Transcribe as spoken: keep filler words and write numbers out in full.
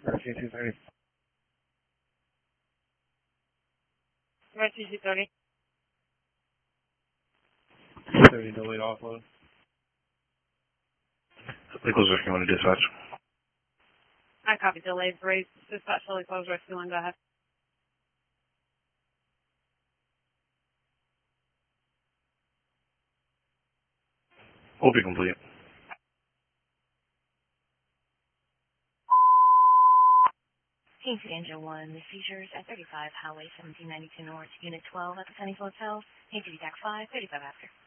Emergency two thirty. Emergency thirty. thirty delayed offload. Vehicles are going to dispatch. I copy delayed three. Dispatch fully closed, rescue line, go ahead. Will be complete. Kingston Angel one, the seizures at thirty-five Highway seventeen ninety-two North, Unit twelve at the Sunnyville Hotel. Agency T A C five, thirty-five after.